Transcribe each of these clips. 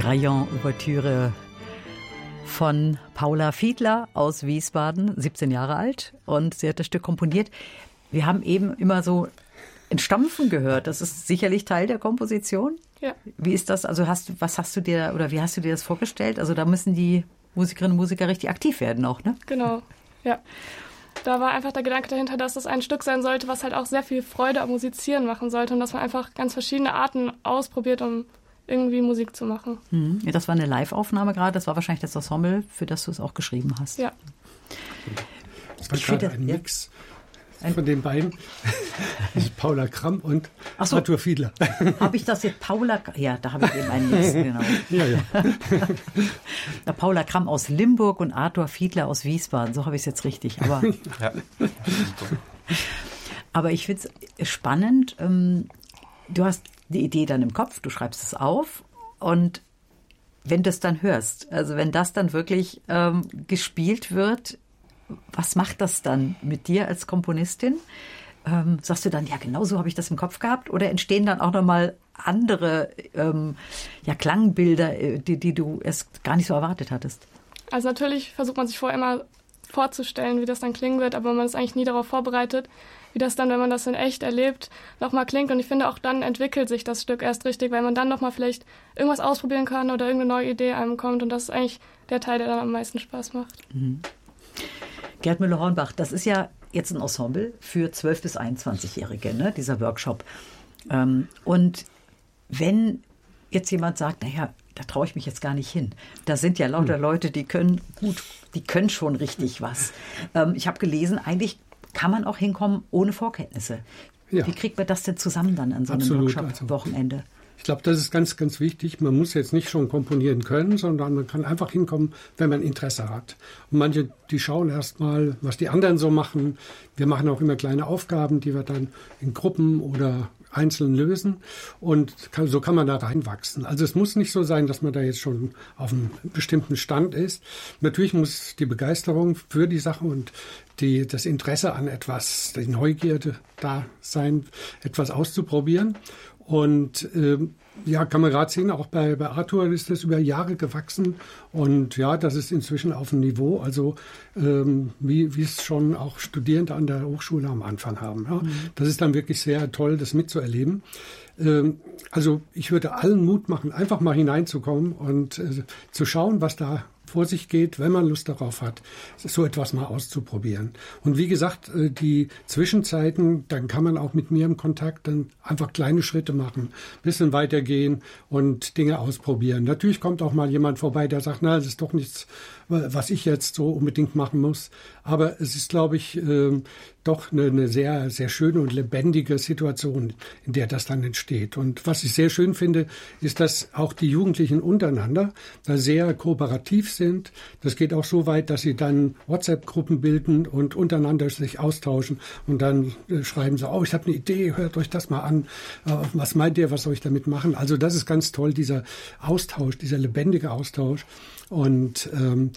Graillon-Ouvertüre von Paula Fiedler aus Wiesbaden, 17 Jahre alt, und sie hat das Stück komponiert. Wir haben eben immer so ein Stampfen gehört. Das ist sicherlich Teil der Komposition. Ja. Wie ist das? Also wie hast du dir das vorgestellt? Also da müssen die Musikerinnen und Musiker richtig aktiv werden auch, ne? Genau, ja. Da war einfach der Gedanke dahinter, dass das ein Stück sein sollte, was halt auch sehr viel Freude am Musizieren machen sollte und dass man einfach ganz verschiedene Arten ausprobiert, um irgendwie Musik zu machen. Ja, das war eine Live-Aufnahme gerade. Das war wahrscheinlich das Ensemble, für das du es auch geschrieben hast. Ja. Das war gerade ein Mix von den beiden. Paula Kramm und Arthur Fiedler. Habe ich das jetzt? Ja, da habe ich eben einen Mix, genau. Ja. Paula Kramm aus Limburg und Arthur Fiedler aus Wiesbaden. So habe ich es jetzt richtig. Aber, ja. aber ich finde es spannend. Du hast die Idee dann im Kopf, du schreibst es auf und wenn du es dann hörst, also wenn das dann wirklich gespielt wird, was macht das dann mit dir als Komponistin? Sagst du dann, ja, genau so habe ich das im Kopf gehabt? Oder entstehen dann auch nochmal andere Klangbilder, die du erst gar nicht so erwartet hattest? Also natürlich versucht man sich vorher immer vorzustellen, wie das dann klingen wird, aber man ist eigentlich nie darauf vorbereitet, wie das dann, wenn man das in echt erlebt, nochmal klingt. Und ich finde, auch dann entwickelt sich das Stück erst richtig, weil man dann nochmal vielleicht irgendwas ausprobieren kann oder irgendeine neue Idee einem kommt. Und das ist eigentlich der Teil, der dann am meisten Spaß macht. Mhm. Gerd Müller-Hornbach, das ist ja jetzt ein Ensemble für 12- bis 21-Jährige, ne, dieser Workshop. Und wenn jetzt jemand sagt, naja, da traue ich mich jetzt gar nicht hin. Da sind ja lauter Leute, die können schon richtig was. Ich habe gelesen, eigentlich kann man auch hinkommen ohne Vorkenntnisse. Ja. Wie kriegt man das denn zusammen dann an so einem Workshop-Wochenende? Ich glaube, das ist ganz, ganz wichtig. Man muss jetzt nicht schon komponieren können, sondern man kann einfach hinkommen, wenn man Interesse hat. Und manche, die schauen erst mal, was die anderen so machen. Wir machen auch immer kleine Aufgaben, die wir dann in Gruppen oder einzeln lösen. Und so kann man da reinwachsen. Also es muss nicht so sein, dass man da jetzt schon auf einem bestimmten Stand ist. Natürlich muss die Begeisterung für die Sache und das Interesse an etwas, die Neugierde da sein, etwas auszuprobieren. Und kann man gerade sehen, auch bei Arthur ist das über Jahre gewachsen. Und ja, das ist inzwischen auf einem Niveau, also wie es schon auch Studierende an der Hochschule am Anfang haben. Ja. Das ist dann wirklich sehr toll, das mitzuerleben. Also ich würde allen Mut machen, einfach mal hineinzukommen und zu schauen, was da vor sich geht, wenn man Lust darauf hat, so etwas mal auszuprobieren. Und wie gesagt, die Zwischenzeiten, dann kann man auch mit mir im Kontakt dann einfach kleine Schritte machen, ein bisschen weitergehen und Dinge ausprobieren. Natürlich kommt auch mal jemand vorbei, der sagt, na, das ist doch nichts, was ich jetzt so unbedingt machen muss. Aber es ist, glaube ich, doch eine sehr, sehr schöne und lebendige Situation, in der das dann entsteht. Und was ich sehr schön finde, ist, dass auch die Jugendlichen untereinander da sehr kooperativ sind. Das geht auch so weit, dass sie dann WhatsApp-Gruppen bilden und untereinander sich austauschen und dann schreiben sie, ich habe eine Idee, hört euch das mal an. Was meint ihr, was soll ich damit machen? Also das ist ganz toll, dieser Austausch, dieser lebendige Austausch. Und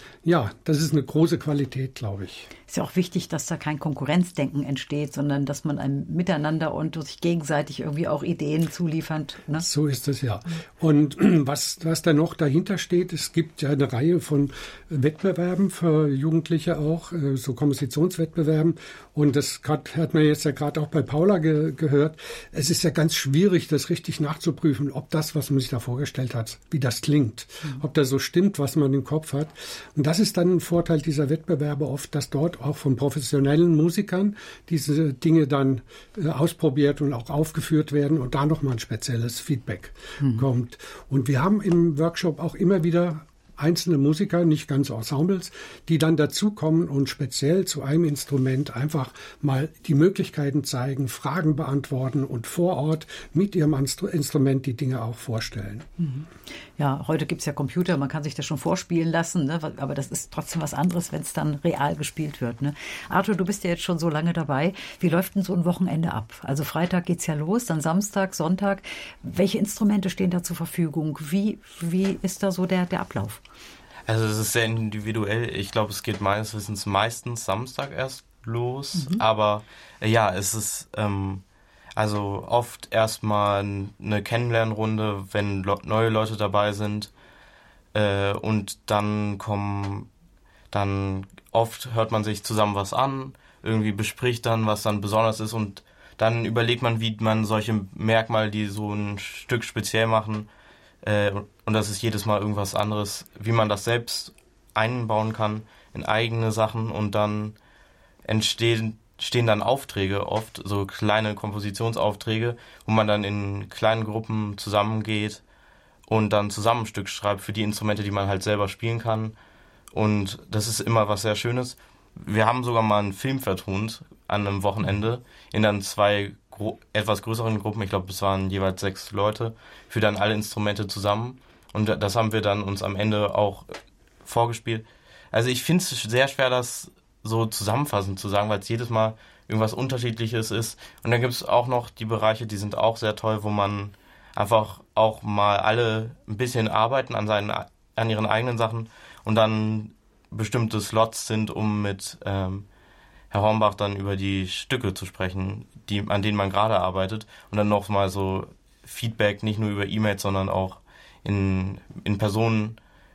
das ist eine große Qualität, glaube ich. Ist ja auch wichtig, dass da kein Konkurrenzdenken entsteht, sondern dass man ein Miteinander und sich gegenseitig irgendwie auch Ideen zuliefert. Ne? So ist es, ja. Und was da noch dahinter steht, es gibt ja eine Reihe von Wettbewerben für Jugendliche auch, so Kompositionswettbewerben. Und das hat man jetzt ja gerade auch bei Paula gehört. Es ist ja ganz schwierig, das richtig nachzuprüfen, ob das, was man sich da vorgestellt hat, wie das klingt, ob das so stimmt, was man im Kopf hat. Und das ist dann ein Vorteil dieser Wettbewerbe oft, dass dort auch von professionellen Musikern diese Dinge dann ausprobiert und auch aufgeführt werden und da nochmal ein spezielles Feedback kommt. Und wir haben im Workshop auch immer wieder einzelne Musiker, nicht ganz Ensembles, die dann dazukommen und speziell zu einem Instrument einfach mal die Möglichkeiten zeigen, Fragen beantworten und vor Ort mit ihrem Instrument die Dinge auch vorstellen. Ja, heute gibt es ja Computer, man kann sich das schon vorspielen lassen, ne? Aber das ist trotzdem was anderes, wenn es dann real gespielt wird. Ne? Arthur, du bist ja jetzt schon so lange dabei. Wie läuft denn so ein Wochenende ab? Also Freitag geht's ja los, dann Samstag, Sonntag. Welche Instrumente stehen da zur Verfügung? Wie ist da so der Ablauf? Also es ist sehr individuell. Ich glaube, es geht meines Wissens meistens Samstag erst los. Aber es ist also oft erstmal eine Kennenlernrunde, wenn neue Leute dabei sind. und dann oft hört man sich zusammen was an, irgendwie bespricht dann, was dann besonders ist und dann überlegt man, wie man solche Merkmale, die so ein Stück speziell machen, und das ist jedes Mal irgendwas anderes, wie man das selbst einbauen kann in eigene Sachen und dann entstehen dann Aufträge oft, so kleine Kompositionsaufträge, wo man dann in kleinen Gruppen zusammengeht und dann zusammen ein Stück schreibt für die Instrumente, die man halt selber spielen kann. Und das ist immer was sehr Schönes. Wir haben sogar mal einen Film vertont an einem Wochenende in dann 2 etwas größeren Gruppen. Ich glaube, es waren jeweils 6 Leute für dann alle Instrumente zusammen. Und das haben wir dann uns am Ende auch vorgespielt. Also ich finde es sehr schwer, das so zusammenfassend zu sagen, weil es jedes Mal irgendwas Unterschiedliches ist. Und dann gibt es auch noch die Bereiche, die sind auch sehr toll, wo man einfach auch mal alle ein bisschen arbeiten an ihren eigenen Sachen und dann bestimmte Slots sind, um mit Herr Hornbach dann über die Stücke zu sprechen, an denen man gerade arbeitet und dann noch mal so Feedback nicht nur über E-Mails, sondern auch in Personen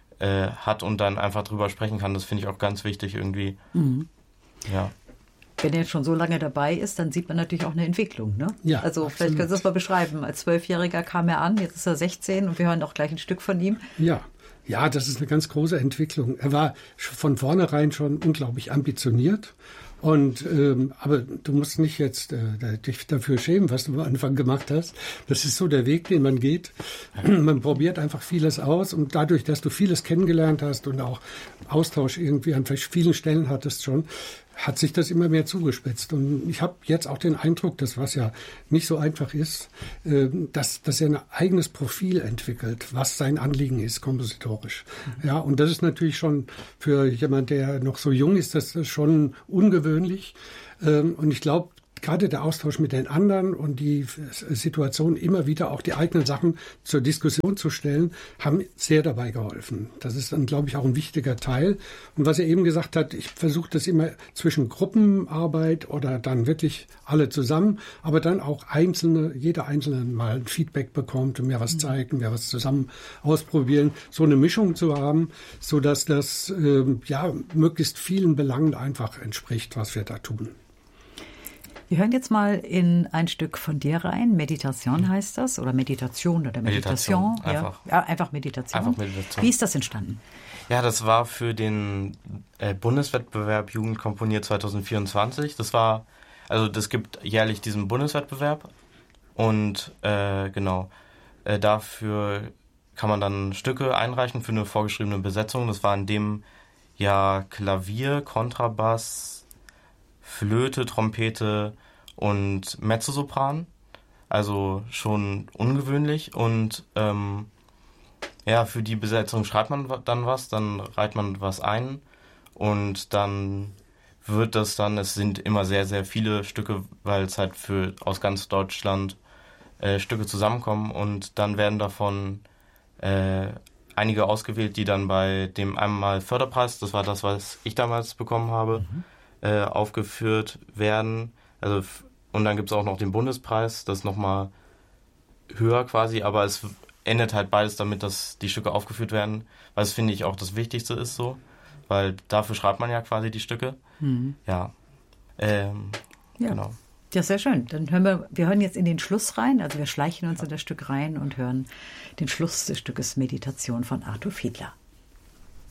hat und dann einfach drüber sprechen kann. Das finde ich auch ganz wichtig irgendwie. Mhm. Ja. Wenn er jetzt schon so lange dabei ist, dann sieht man natürlich auch eine Entwicklung, ne? Ja, also absolut. Vielleicht können Sie das mal beschreiben. Als 12-Jähriger kam er an, jetzt ist er 16 und wir hören auch gleich ein Stück von ihm. Ja, das ist eine ganz große Entwicklung. Er war von vornherein schon unglaublich ambitioniert. Und aber du musst nicht jetzt dich dafür schämen, was du am Anfang gemacht hast. Das ist so der Weg, den man geht. Man probiert einfach vieles aus und dadurch, dass du vieles kennengelernt hast und auch Austausch irgendwie an vielen Stellen hattest schon, hat sich das immer mehr zugespitzt. Und ich habe jetzt auch den Eindruck, dass was ja nicht so einfach ist, dass er ein eigenes Profil entwickelt, was sein Anliegen ist, kompositorisch. Ja, und das ist natürlich schon für jemand, der noch so jung ist, das ist schon ungewöhnlich. Und ich glaube, gerade der Austausch mit den anderen und die Situation, immer wieder auch die eigenen Sachen zur Diskussion zu stellen, haben sehr dabei geholfen. Das ist dann, glaube ich, auch ein wichtiger Teil. Und was er eben gesagt hat, ich versuche das immer zwischen Gruppenarbeit oder dann wirklich alle zusammen, aber dann auch jeder Einzelne mal ein Feedback bekommt und mir was zeigt und mir was zusammen ausprobieren. So eine Mischung zu haben, sodass das möglichst vielen Belangen einfach entspricht, was wir da tun. Wir hören jetzt mal in ein Stück von dir rein. Meditation heißt das oder Meditation oder Meditation. Einfach. Ja, einfach Meditation. Einfach Meditation. Wie ist das entstanden? Ja, das war für den Bundeswettbewerb Jugend komponiert 2024. Das gibt jährlich diesen Bundeswettbewerb und dafür kann man dann Stücke einreichen für eine vorgeschriebene Besetzung. Das war in dem Jahr Klavier, Kontrabass, Flöte, Trompete und Mezzosopran, also schon ungewöhnlich und für die Besetzung schreibt man dann was, dann reiht man was ein und dann es sind immer sehr, sehr viele Stücke, weil es halt aus ganz Deutschland Stücke zusammenkommen und dann werden davon einige ausgewählt, die dann bei dem einmal Förderpreis, das war das, was ich damals bekommen habe, aufgeführt werden. Also, und dann gibt es auch noch den Bundespreis, das ist nochmal höher quasi, aber es endet halt beides damit, dass die Stücke aufgeführt werden, weil es, finde ich, auch das Wichtigste ist so, weil dafür schreibt man ja quasi die Stücke. Mhm. Genau. Ja, sehr schön. Dann wir hören jetzt in den Schluss rein, also wir schleichen uns in das Stück rein und hören den Schluss des Stückes Meditation von Arthur Fiedler.